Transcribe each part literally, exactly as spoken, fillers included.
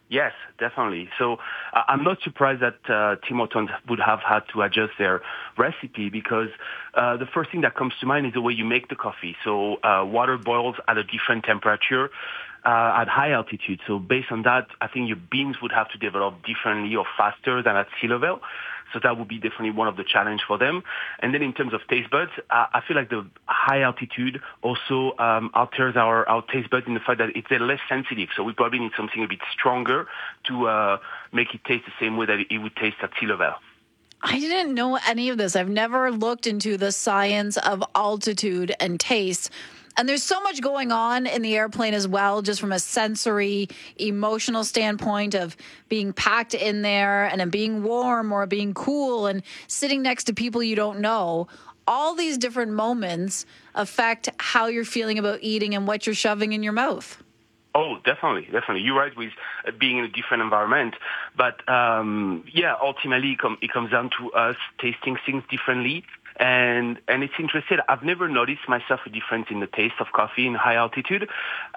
Yes, definitely. So uh, I'm not surprised that uh, Tim Hortons would have had to adjust their recipe because uh, the first thing that comes to mind is the way you make the coffee. So uh, water boils at a different temperature uh, at high altitude. So based on that, I think your beans would have to develop differently or faster than at sea level. So that would be definitely one of the challenge for them. And then in terms of taste buds, uh, I feel like the high altitude also um, alters our, our taste buds in the fact that it's they're less sensitive. So we probably need something a bit stronger to uh, make it taste the same way that it would taste at sea level. I didn't know any of this. I've never looked into the science of altitude and taste. And there's so much going on in the airplane as well, just from a sensory, emotional standpoint of being packed in there and of being warm or being cool and sitting next to people you don't know. All these different moments affect how you're feeling about eating and what you're shoving in your mouth. Oh, definitely, definitely. You're right with being in a different environment. But, um, yeah, ultimately it, com- it comes down to us tasting things differently. And and it's interesting. I've never noticed myself a difference in the taste of coffee in high altitude,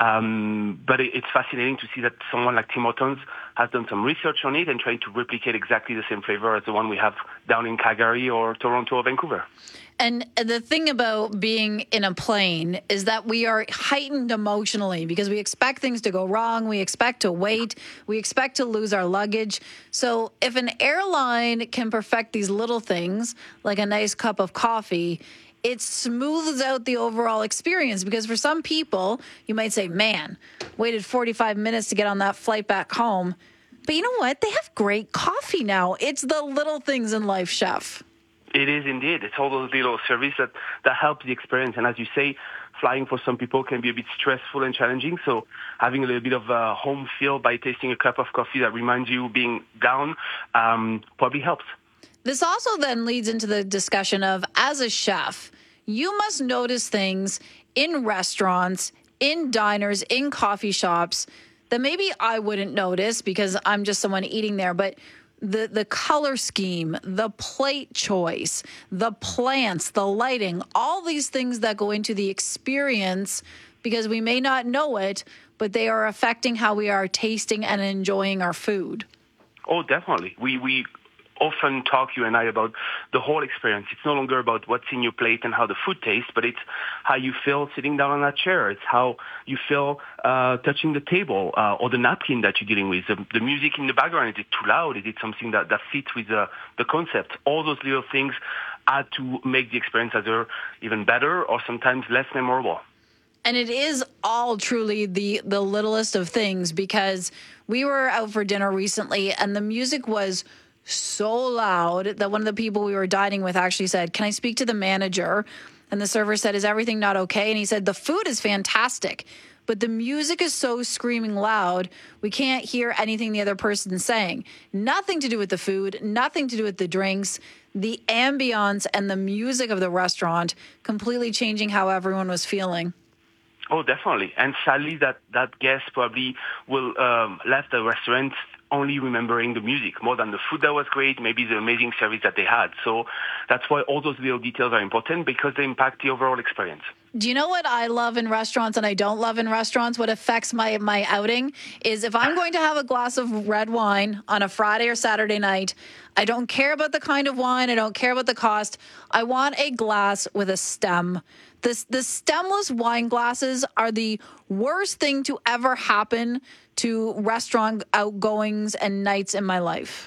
um, but it, it's fascinating to see that someone like Tim Hortons has done some research on it and trying to replicate exactly the same flavor as the one we have down in Calgary or Toronto or Vancouver. And the thing about being in a plane is that we are heightened emotionally because we expect things to go wrong. We expect to wait. We expect to lose our luggage. So if an airline can perfect these little things, like a nice cup of coffee, it smooths out the overall experience. Because for some people, you might say, man, waited forty-five minutes to get on that flight back home. But you know what? They have great coffee now. It's the little things in life, Chef. It is indeed. It's all those little services that, that help the experience. And as you say, flying for some people can be a bit stressful and challenging. So having a little bit of a home feel by tasting a cup of coffee that reminds you being down um, probably helps. This also then leads into the discussion of, as a chef, you must notice things in restaurants, in diners, in coffee shops that maybe I wouldn't notice because I'm just someone eating there. But the the color scheme, the plate choice, the plants, the lighting, all these things that go into the experience because we may not know it, but they are affecting how we are tasting and enjoying our food. Oh, definitely. We we often talk, you and I, about the whole experience. It's no longer about what's in your plate and how the food tastes, but it's how you feel sitting down on that chair. It's how you feel uh, touching the table uh, or the napkin that you're dealing with. The, the music in the background, is it too loud? Is it something that, that fits with the, the concept? All those little things add to make the experience either even better or sometimes less memorable. And it is all truly the the littlest of things because we were out for dinner recently and the music was so loud that one of the people we were dining with actually said, "Can I speak to the manager?" And the server said, "Is everything not okay?" And he said, "The food is fantastic, but the music is so screaming loud, we can't hear anything the other person's saying." Nothing to do with the food, nothing to do with the drinks, the ambiance and the music of the restaurant completely changing how everyone was feeling. Oh, definitely. And sadly, that, that guest probably will um, left the restaurant only remembering the music more than the food that was great, maybe the amazing service that they had. So that's why all those little details are important because they impact the overall experience. Do you know what I love in restaurants and I don't love in restaurants? What affects my, my outing is if I'm going to have a glass of red wine on a Friday or Saturday night, I don't care about the kind of wine. I don't care about the cost. I want a glass with a stem. This, the stemless wine glasses are the worst thing to ever happen to restaurant outgoings and nights in my life.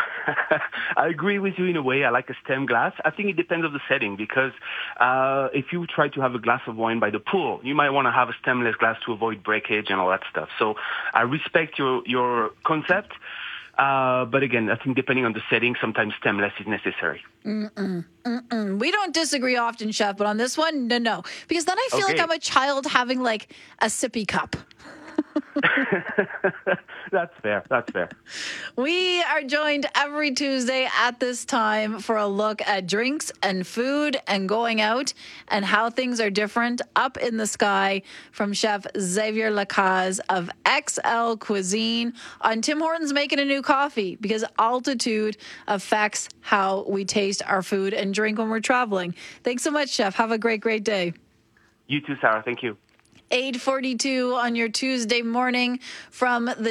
I agree with you in a way. I like a stem glass. I think it depends on the setting because uh, if you try to have a glass of wine by the pool, you might want to have a stemless glass to avoid breakage and all that stuff. So I respect your, your concept. Uh, but again, I think depending on the setting, sometimes stemless is necessary. Mm-mm, mm-mm. We don't disagree often, Chef, but on this one, no, no. Because then I feel okay. like I'm a child having like a sippy cup. That's fair. That's fair. We are joined every Tuesday at this time for a look at drinks and food and going out and how things are different up in the sky from Chef Xavier Lacaze of X L Cuisine on Tim Hortons Making a New Coffee because altitude affects how we taste our food and drink when we're traveling. Thanks so much, Chef. Have a great, great day. You too, Sarah. Thank you. eight forty-two on your Tuesday morning from the